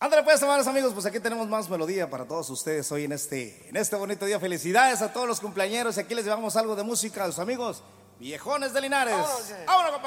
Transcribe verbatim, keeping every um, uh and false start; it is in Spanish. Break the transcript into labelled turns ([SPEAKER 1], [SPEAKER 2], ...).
[SPEAKER 1] Ándale pues, hermanos amigos, pues aquí tenemos más melodía para todos ustedes hoy en este, en este bonito día. Felicidades a todos los cumpleañeros y aquí les llevamos algo de música a los amigos viejones de Linares.
[SPEAKER 2] Vámonos, eh.
[SPEAKER 1] Vámonos, compadre.